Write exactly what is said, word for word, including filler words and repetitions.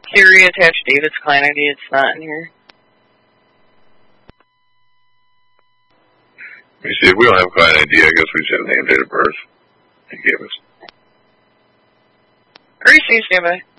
Can you reattach David's client I D? It's not in here. Let me see, if we don't have client I D, I guess we just have name, date of birth. He gave us. Gracie, stand by.